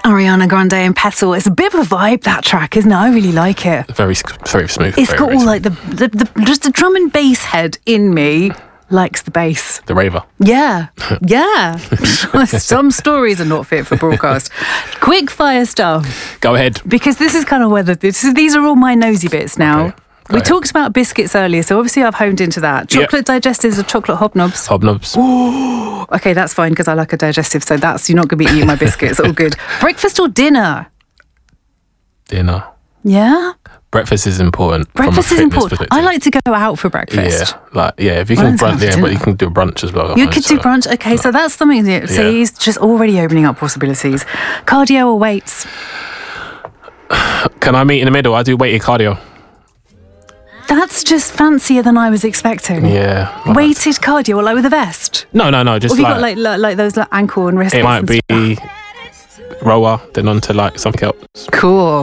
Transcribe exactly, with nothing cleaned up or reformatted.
Ariana Grande and Petal. It's a bit of a vibe, that track, isn't it? I really like it. Very, very smooth. It's very, got very all smooth. like the, the, the just the drum and bass head in me likes the bass. The raver. Yeah, yeah. Some stories are not fit for broadcast. Quick fire stuff. Go ahead. Because this is kind of whether this is, these are all my nosy bits now. Okay. We ahead. talked about biscuits earlier, so obviously I've honed into that. Chocolate yep. digestives or chocolate hobnobs? Hobnobs. Okay, that's fine because I like a digestive, so that's you're not going to be eating my biscuits. All good. Breakfast or dinner? Dinner. Yeah? Breakfast is important. Breakfast from a is fitness important. perspective. I like to go out for breakfast. Yeah, like yeah. If you Well, can that's brunch, yeah, after but you dinner. can do brunch as well. You right? could do So, brunch. Okay, so that's something that, so Yeah. he's just already opening up possibilities. Cardio or weights? Can I meet in the middle? I do weighted cardio. That's just fancier than I was expecting. Yeah. well, Weighted cardio, like with a vest? No, no, no. Just Or have you like, got like like, like those like ankle and wrist it weights might and be rower, then on to like something else. stuff? Cool.